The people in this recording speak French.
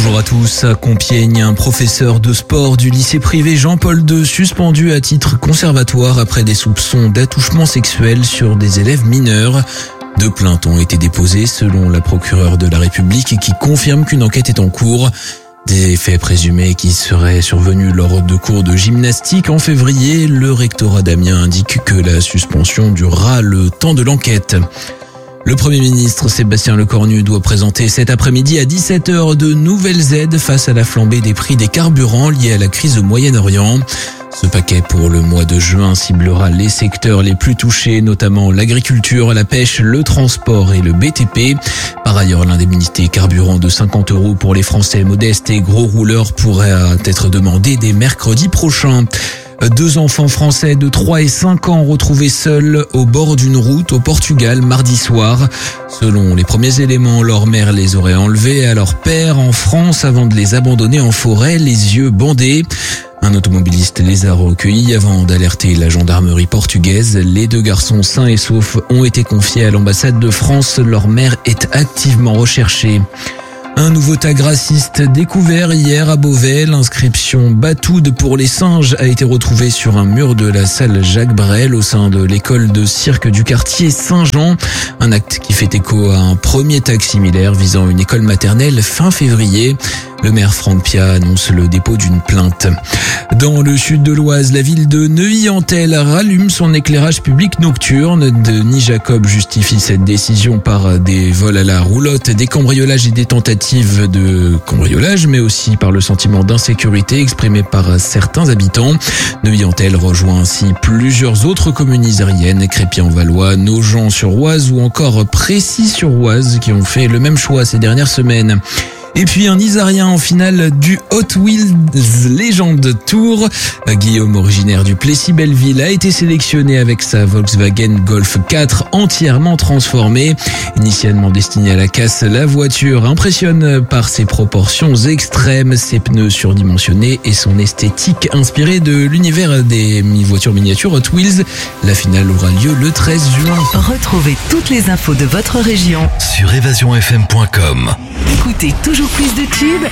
Bonjour à tous. À Compiègne, un professeur de sport du lycée privé Jean-Paul II suspendu à titre conservatoire après des soupçons d'attouchement sexuel sur des élèves mineurs. 2 plaintes ont été déposées selon la procureure de la République qui confirme qu'une enquête est en cours. Des faits présumés qui seraient survenus lors de cours de gymnastique en février. Le rectorat d'Amiens indique que la suspension durera le temps de l'enquête. Le Premier ministre Sébastien Lecornu doit présenter cet après-midi à 17h de nouvelles aides face à la flambée des prix des carburants liés à la crise au Moyen-Orient. Ce paquet pour le mois de juin ciblera les secteurs les plus touchés, notamment l'agriculture, la pêche, le transport et le BTP. Par ailleurs, l'indemnité carburant de 50 € pour les Français modestes et gros rouleurs pourrait être demandée dès mercredi prochain. 2 enfants français de 3 et 5 ans retrouvés seuls au bord d'une route au Portugal mardi soir. Selon les premiers éléments, leur mère les aurait enlevés à leur père en France avant de les abandonner en forêt, les yeux bandés. Un automobiliste les a recueillis avant d'alerter la gendarmerie portugaise. Les 2 garçons sains et saufs ont été confiés à l'ambassade de France. Leur mère est activement recherchée. Un nouveau tag raciste découvert hier à Beauvais. L'inscription « Batoud pour les singes » a été retrouvée sur un mur de la salle Jacques Brel au sein de l'école de cirque du quartier Saint-Jean. Un acte qui fait écho à un premier tag similaire visant une école maternelle fin février. Le maire Franck Pia annonce le dépôt d'une plainte. Dans le sud de l'Oise, la ville de Neuilly-en-Thelle rallume son éclairage public nocturne. Denis Jacob justifie cette décision par des vols à la roulotte, des cambriolages et des tentatives de cambriolage, mais aussi par le sentiment d'insécurité exprimé par certains habitants. Neuilly-en-Thelle rejoint ainsi plusieurs autres communes isériennes, Crépy-en-Valois, Nogent-sur-Oise ou encore Précy-sur-Oise qui ont fait le même choix ces dernières semaines. Et puis un Isarien en finale du Hot Wheels Legend Tour. Guillaume, originaire du Plessis-Belleville, a été sélectionné avec sa Volkswagen Golf 4 entièrement transformée. Initialement destinée à la casse, la voiture impressionne par ses proportions extrêmes, ses pneus surdimensionnés et son esthétique inspirée de l'univers des voitures miniatures Hot Wheels. La finale aura lieu le 13 juin. Retrouvez toutes les infos de votre région sur évasionfm.com. Écoutez toujours plus de tubes